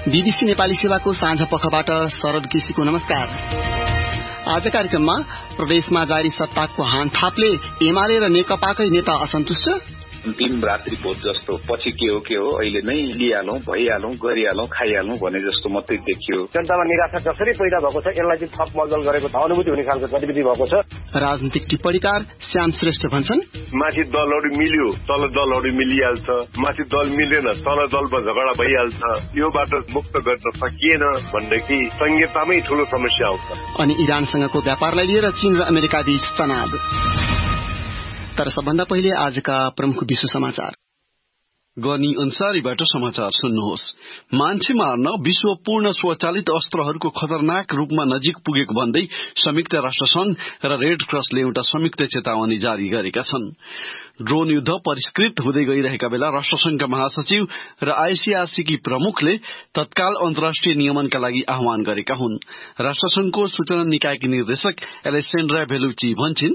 BBC Nepali सेवाको साँझ पखबाट शरद केसीको नमस्कार। आज कार्यक्रममा प्रदेशमा जारी सत्ताको हानथापले एमाले र नेकपाकै नेता असन्तुष्ट, अन्तिम रात्रि भोज जस्तो पछि के हो अहिले नै लिइहालौं, भइहालौं, गरिहालौं, खाइहालौं भने जस्तो मात्रै देखियो। जनतामा निराशा जसरी पैदा भएको छ यसलाई चाहिँ थप मजल गरेको अनुभूति हुने खालको गतिविधि भएको छ। राजनीतिक टिप्पणीकार श्याम श्रेष्ठ भन्छन्, माथि दलहरू मिल्यो तल दलहरू मिलिहाल्छ, माथि दल मिलेन तल दलमा झगडा भइहाल्छ, यो बाटो मुक्त गर्न सकिएन भनेदेखि संहितामै ठूलो समस्या आउँछ। अनि इरानसँगको व्यापारलाई लिएर चीन र अमेरिका बीच तनाव। तर सबभन्दा पहिले आजका प्रमुख विश्व समाचार। गनी अन्सारीबाट समाचार सुन्नुहोस्। मान्छे मार्न विश्व पूर्ण स्वचालित अस्त्रहरूको खतरनाक रूपमा नजिक पुगेको भन्दै संयुक्त राष्ट्र संघ र रेड क्रसले एउटा संयुक्त चेतावनी जारी गरेका छन्। ड्रोन युद्ध परिष्कृत हुँदै गइरहेका बेला राष्ट्रसंघका महासचिव र आईसीआरसीकी प्रमुखले तत्काल अन्तर्राष्ट्रिय नियमनका लागि आह्वान गरेका हुन्। राष्ट्रसंघको सूचना निकायकी निर्देशक एलेसेन्ड्रा भेलुची भन्छिन्,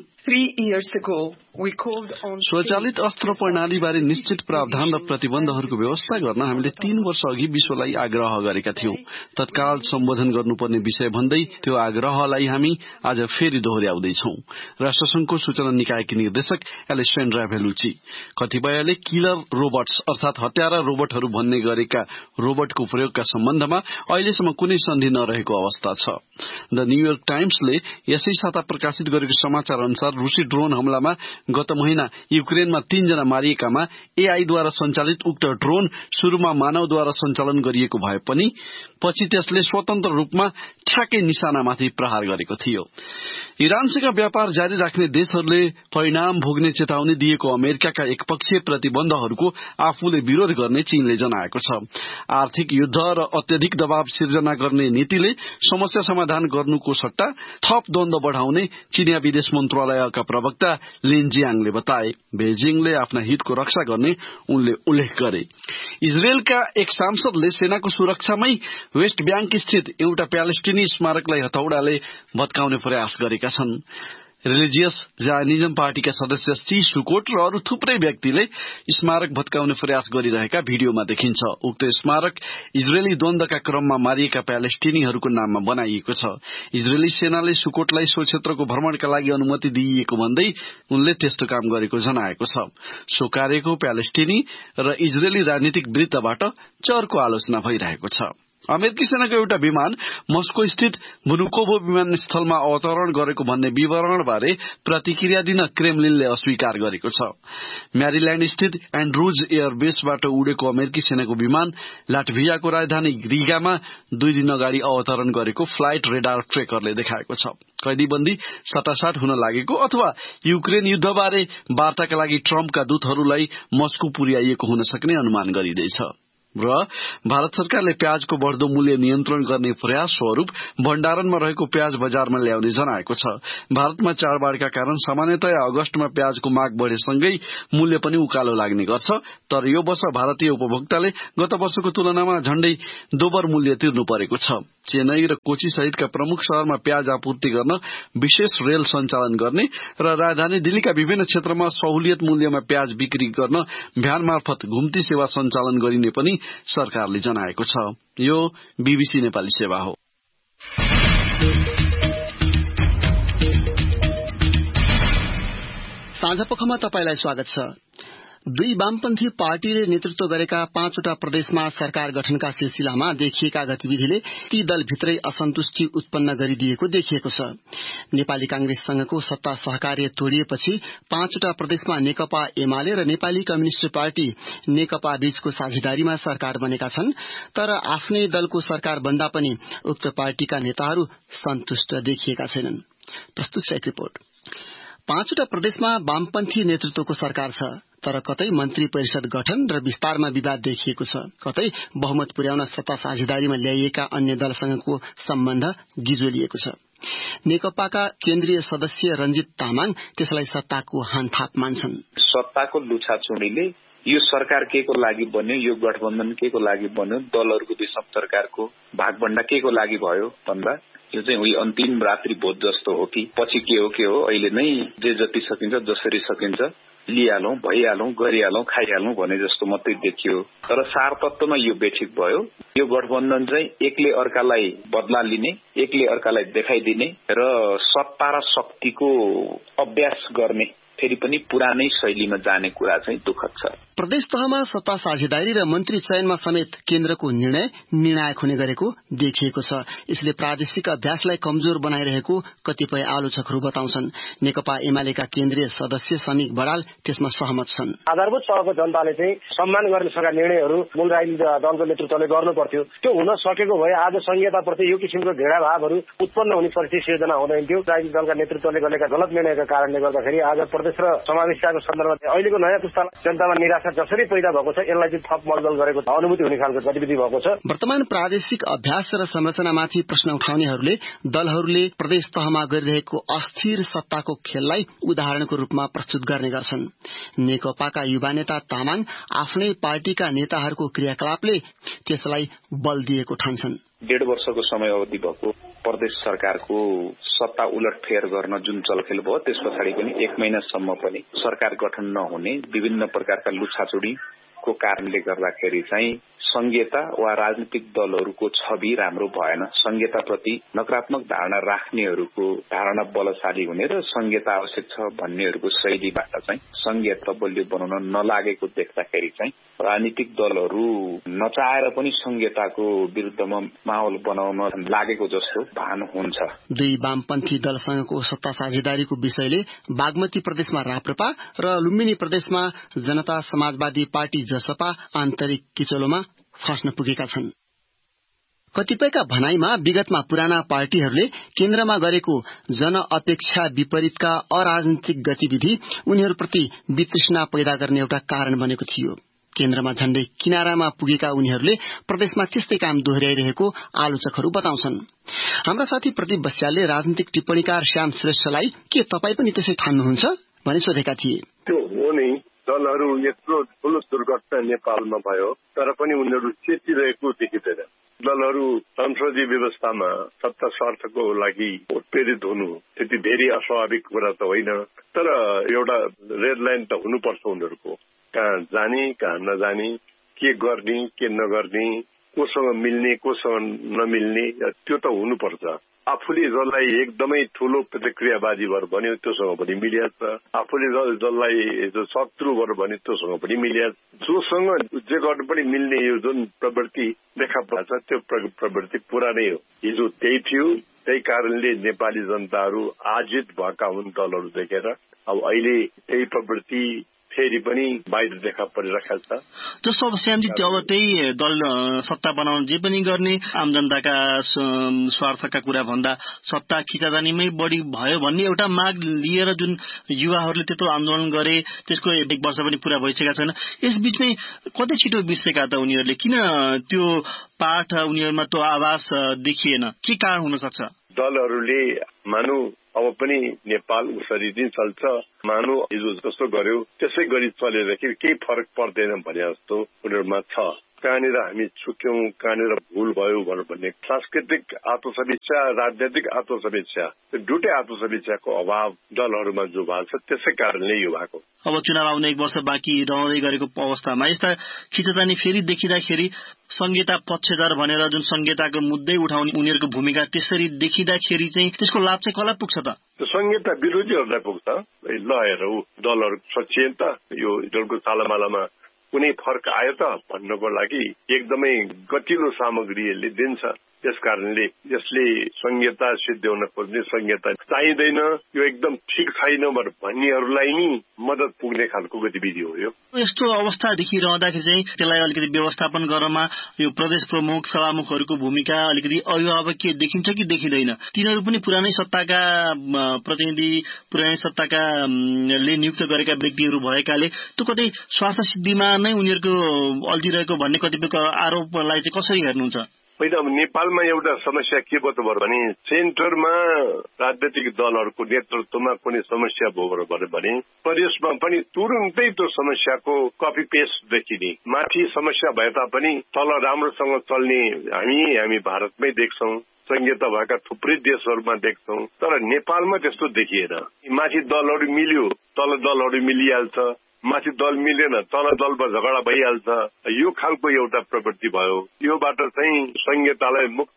स्वचालित अस्त्र प्रणालीबारे निश्चित प्रावधान र प्रतिबन्धहरूको व्यवस्था गर्न हामीले 3 वर्ष अघि विश्वलाई आग्रह गरेका थियौं। तत्काल सम्बोधन गर्नुपर्ने विषय भन्दै त्यो आग्रहलाई हामी आज फेरि दोहोर्याउँदैछौं। राष्ट्रसंघको सूचना निकायकी निर्देशक एलेसेन्ड्रा भेलुची कतिपयले किलर रोबोट्स अर्थात हत्यारा रोबोटहरू भन्ने गरेका रोबोटको प्रयोगका सम्बन्धमा अहिलेसम्म कुनै सन्धि नरहेको अवस्था छ। द न्यूयोर्क टाइम्सले यसै साता प्रकाशित गरेको समाचार अनुसार रूसी ड्रोन हमलामा गत महिना युक्रेनमा 3 जना मारिएकामा एआईद्वारा सञ्चालित उक्त ड्रोन शुरूमा मानवद्वारा सञ्चालन गरिएको भए पनि पछि त्यसले स्वतन्त्र रूपमा ठ्याक्कै निशानामाथि प्रहार गरेको थियो। इरानसँग व्यापार जारी राख्ने देशहरूले परिणाम भोग्ने चेतावनी दिएको अमेरिकाका एकपक्षीय प्रतिबन्धहरूको आफूले विरोध गर्ने चीनले जनाएको छ। आर्थिक युद्ध र अत्यधिक दबाव सिर्जना गर्ने नीतिले समस्या समाधान गर्नुको सट्टा थप द्वन्द्व बढ़ाउने चीनिया विदेश मन्त्रालयका प्रवक्ता लिन जियाङले बताए। बेजिङले आफ्ना हितको रक्षा गर्ने उनले उल्लेख गरे। इजरायलका एक सांसदले सेनाको सुरक्षामै वेस्ट ब्याङ्क स्थित एउटा प्यालेस्टिनी स्मारकलाई हथौडाले भत्काउने प्रयास गरेका छन्। रिलिजियस जायनिजम पार्टीका सदस्य सी सुकोट र अरू थुप्रै व्यक्तिले स्मारक भत्काउने प्रयास गरिरहेका भिडियोमा देखिन्छ। उक्त स्मारक इजरायली द्वन्द्वका क्रममा मारिएका प्यालेस्टिनीहरूको नाममा बनाइएको छ। इजरायली सेनाले सुकोटलाई सो क्षेत्रको भ्रमणका लागि अनुमति दिइएको भन्दै उनले त्यस्तो काम गरेको जनाएको छ। सो कार्यको प्यालेस्टिनी र इजरायली राजनीतिक वृत्तबाट चर्को आलोचना भइरहेको छ। अमेरिकी सेनाको एउटा विमान मस्को स्थित भुनुकोभो विमानस्थलमा अवतरण गरेको भन्ने विवरणबारे प्रतिक्रिया दिन क्रेमलिनले अस्वीकार गरेको छ। म्यारील्याण्ड स्थित एन्ड्रुज एयरबेसबाट उडेको अमेरिकी सेनाको विमान लाटभियाको राजधानी रिगामा 2 दिन अगाडि अवतरण गरेको फ्लाइट रेडार ट्रेकरले देखाएको छ। कैदीबन्दी सटासाट हुन लागेको अथवा युक्रेन युद्धबारे वार्ताका लागि ट्रम्पका दूतहरूलाई मस्को पुर्याइएको हुन सक्ने अनुमान गरिँदैछ। र भारत सरकारले प्याजको बढ्दो मूल्य नियन्त्रण गर्ने प्रयास स्वरूप भण्डारणमा रहेको प्याज बजारमा ल्याउने जनाएको छ। भारतमा चाडबाडका कारण सामान्यतया अगस्तमा प्याजको माग बढेसँगै मूल्य पनि उकालो लाग्ने गर्छ। तर यो वर्ष भारतीय उपभोक्ताले गत वर्षको तुलनामा झण्डै दोबर मूल्य तिर्नु परेको छ। चेन्नई र कोची सहितका प्रमुख शहरमा प्याज आपूर्ति गर्न विशेष रेल सञ्चालन गर्ने र राजधानी दिल्लीका विभिन्न क्षेत्रमा सहुलियत मूल्यमा प्याज बिक्री गर्न भ्यान मार्फत घुम्ती सेवा सञ्चालन गरिने पनि सरकारले जनाएको छ। यो बीबीसी नेपाली सेवा हो। साँझपखमा तपाईलाई स्वागत छ। 2 वामपन्थी पार्टीले नेतृत्व गरेका 5वटा प्रदेशमा सरकार गठनका सिलसिलामा देखिएका गतिविधिले ती दलभित्रै असन्तुष्टि उत्पन्न गरिदिएको देखिएको छ। नेपाली कांग्रेससँगको सत्ता सहकार्य तोडिएपछि 5वटा प्रदेशमा नेकपा एमाले र नेपाली कम्युनिष्ट पार्टी नेकपा बीचको साझेदारीमा सरकार बनेका छन्। तर आफ्नै दलको सरकार बन्दा पनि उक्त पार्टीका नेताहरू सन्तुष्ट देखिएका छैनन्। प्रस्तुत छ एक रिपोर्ट। 5वटा प्रदेशमा वामपन्थी नेतृत्वको सरकार छ, तर कतै मन्त्री परिषद गठन र विस्तारमा विवाद देखिएको छ, कतै बहुमत पुर्याउन सत्ता साझेदारीमा ल्याइएका अन्य दलसँगको सम्बन्ध गिजोलिएको छ। नेकपाका केन्द्रीय सदस्य रञ्जित तामाङ त्यसलाई सत्ताको हानथाप मान्छन्। सत्ताको लुछाचुडीले यो सरकार के को लागि बन्यो, यो गठबन्धन के को लागि बन्यो, दलहरूको बीचमा सरकारको भागभण्डा के को लागि भयो भन्दा यो चाहिँ उही अन्तिम रात्रि भोज जस्तो हो कि पछि के हो अहिले नै जे जति सकिन्छ जसरी सकिन्छ लिइहालौं, भइहालौं, गरिहालौं, खाइहालौं भने जस्तो मात्रै देखियो। तर सार तत्वमा यो बेठिक भयो। यो गठबन्धन चाहिँ एकले अर्कालाई बदला लिने, एकले अर्कालाई देखाइदिने र सत्ता र शक्तिको अभ्यास गर्ने, फेरि पनि पुरानै शैलीमा जाने कुरा चाहिँ दुःखद छ। प्रदेश तहमा सत्ता साझेदारी र मन्त्री चयनमा समेत केन्द्रको निर्णय निर्णायक हुने गरेको देखिएको छ। यसले प्रादेशिक अभ्यासलाई कमजोर बनाइरहेको कतिपय आलोचकहरू बताउँछन्। नेकपा एमालेका केन्द्रीय सदस्य समीक बराल त्यसमा सहमत छन्। आधारभूत तहको जनताले चाहिँ सम्मान गर्ने सका निर्णयहरू मूल राजनीतिक दलको नेतृत्वले गर्नु पर्थ्यो। त्यो हुन सकेको भए आज संहिताप्रति यो किसिमको घृणा भावहरू उत्पन्न हुने परिस्थिति सिर्जना हुँदैन थियो। राजनीतिक दलका नेतृत्वले गरेका गलत निर्णयका कारणले गर्दाखेरि आज प्रदेश र समावेशताको सन्दर्भमा अहिलेको नयाँ पुस्तालाई जनतामा निराशा जसरी पैदा भएको छ, यसलाई चाहिँ थप मलदल गरेको अनुभूति हुने खालको गतिविधि भएको छ। वर्तमान प्रादेशिक अभ्यास र संरचनामाथि प्रश्न उठाउनेहरूले दलहरूले प्रदेश तहमा गरिरहेको अस्थिर सत्ताको खेललाई उदाहरणको रूपमा प्रस्तुत गर्ने गर्छन्। नेकपाका युवा नेता तामाङ आफ्नै पार्टीका नेताहरूको क्रियाकलापले त्यसलाई बल दिएको ठान्छन्। 1.5 वर्षको समय अवधि भएको प्रदेश सरकारको सत्ता उलटफेर गर्न जुन चलखेल भयो, त्यस पछाडि पनि 1 महिनासम्म पनि सरकार गठन नहुने विभिन्न प्रकारका लुछाचुडीको कारणले गर्दाखेरि चाहिँ संघीयता वा राजनीतिक दलहरूको छवि राम्रो भएन। संघीयताप्रति नकारात्मक धारणा राख्नेहरूको धारणा बलशाली हुने र संघीयता आवश्यक छ भन्नेहरूको शैलीबाट चाहिँ संघीयता बलियो बनाउन नलागेको देख्दाखेरि चाहिँ राजनीतिक दलहरू नचाहेर पनि संघीयताको विरुद्धमा माहौल बनाउन लागेको जस्तो भान हुन्छ। दुई वामपन्थी दलसँगको सत्ता साझेदारीको विषयले बागमती प्रदेशमा राप्रपा र लुम्बिनी प्रदेशमा जनता समाजवादी पार्टी जसपा आन्तरिक किचलोमा फस्न पुगेका छन्। कतिपयका भनाईमा विगतमा पुराना पार्टीहरूले केन्द्रमा गरेको जनअपेक्षा विपरीतका अराजनीतिक गतिविधि उनीहरूप्रति वितृष्णा पैदा गर्ने एउटा कारण बनेको थियो। केन्द्रमा झण्डै किनारामा पुगेका उनीहरूले प्रदेशमा त्यस्तै काम दोहोर्याइरहेको आलोचकहरू बताउँछन्। हाम्रा साथी प्रदीप बस्यालले राजनीतिक टिप्पणीकार श्याम श्रेष्ठलाई के तपाईँ पनि त्यसै ठान्नुहुन्छ भनी सोधेका थिए। त्यो हो नै, दलहरू यत्रो ठूलो दुर्घटना नेपालमा भयो तर पनि उनीहरू चेतिरहेको देखिँदैन। दलहरू संसदीय व्यवस्थामा सत्ता स्वार्थको लागि उत्प्रेरित हुनु त्यति धेरै अस्वाभाविक कुरा त होइन, तर एउटा रेड लाइन त हुनुपर्छ उनीहरूको। कहाँ जाने, कहाँ नजाने, के गर्ने, के नगर्ने, कोसँग मिल्ने, कोसँग नमिल्ने, त्यो त हुनुपर्छ। आफूले जसलाई एकदमै ठूलो प्रतिक्रियावादी भएर भन्यो त्योसँग पनि मिलिहाल्छ, आफूले जसलाई शत्रु भएर भन्यो त्योसँग पनि मिलिहाल्छ। जोसँग जे गर्न पनि मिल्ने यो जुन प्रवृत्ति देखा पर्छ त्यो प्रवृत्ति पुरानै हो। हिजो त्यही थियो, त्यही कारणले नेपाली जनताहरू आजित भएका हुन् दलहरू देखेर। अब अहिले त्यही प्रवृत्ति फेरि पनि बाहिर देखा परिरहेको छ। जस्तो अब श्यामजी अब त्यही दल सत्ता बनाउन जे पनि गर्ने, आम जनताका स्वार्थका कुरा भन्दा सत्ता खिचातानीमै बढी भयो भन्ने एउटा माग लिएर जुन युवाहरूले त्यत्रो आन्दोलन गरे, त्यसको 1 वर्ष पनि पूरा भइसकेका छैन। यस बीचमै कतै छिटो बिर्सेका त उनीहरूले? किन त्यो पाठ उनीहरूमा त्यो आवाज देखिएन? के कारण हुन सक्छ? दलहरूले मानु अब पनि नेपाल उसरी दिन चल्छ, मानु हिजो जस्तो गर्यो त्यसै गरी चलेर केही फरक पर्दैन भने जस्तो उनीहरूमा छ। कहाँनिर हामी चुक्यौं, कहाँनिर भूल भयो भन्ने सांस्कृतिक आत्मसमीक्षा, राजनैतिक आत्मसमीक्षा, दुटै आत्मसमीक्षाको अभाव दलहरूमा जो भएको छ त्यसै कारणले यो भएको। अब चुनाव आउने 1 वर्ष बाँकी रहँदै गरेको अवस्थामा यस्ता खिचतानी फेरि देखिँदाखेरि संघीयता पक्षधर भनेर जुन संघीयताको मुद्दै उठाउने उनीहरूको भूमिका त्यसरी देखिँदाखेरि चाहिँ त्यसको लाभ चाहिँ कसलाई पुग्छ त? संघीयता विरोधीहरूलाई पुग्छ। ल हेरौ दलहरू सचिएन त, यो दलको तालामालामा कुनै फरक आयो त भन्नको लागि एकदमै गतिलो सामग्रीले दिन्छ। त्यस कारणले यसले संघीयता सिद्ध्याउन खोज्ने, संघीयता चाहिँदैन, यो एकदम ठिक छैन भन्नेहरूलाई नि मद्दत पुग्ने खालको गतिविधि हो। यो यस्तो अवस्था देखिरहँदाखेरि चाहिँ त्यसलाई अलिकति व्यवस्थापन गर्नमा यो प्रदेश प्रमुख सभामुखहरूको भूमिका अलिकति अभिभावकीय देखिन्छ कि देखिँदैन? तिनीहरू पनि पुरानै सत्ताका प्रतिनिधि, पुरानै सत्ताका ले नियुक्त गरेका व्यक्तिहरू भएकाले त्यो कतै स्वार्थ सिद्धिमा नै उनीहरूको अल्झिरहेको भन्ने कतिपयको आरोपलाई चाहिँ कसरी हेर्नुहुन्छ? पहिला नेपालमा एउटा समस्या के भयो भने सेन्टरमा राजनैतिक दलहरूको नेतृत्वमा कुनै समस्या भयो भने प्रदेशमा पनि तुरुन्तै त्यो समस्याको कपी पेस्ट देखिने। माथि समस्या भए तापनि तल राम्रोसँग चल्ने हामी भारतमै देख्छौं। संहिता भएका थुप्रै देशहरूमा देख्छौं, तर नेपालमा त्यस्तो देखिएन। माथि दलहरू मिल्यो, तल दलहरू मिलिहाल्छ, माथि दल मिलेन, तल दलमा झगडा भइहाल्छ। यो खालको एउटा प्रवृत्ति भयो। योबाट चाहिँ संहितालाई मुक्त